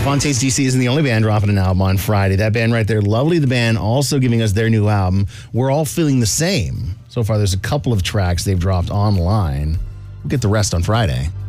Fontaines DC isn't the only band dropping an album on Friday. That band right there, Lovely the Band, also giving us their new album. We're all feeling the same. So far, there's a couple of tracks they've dropped online. We'll get the rest on Friday.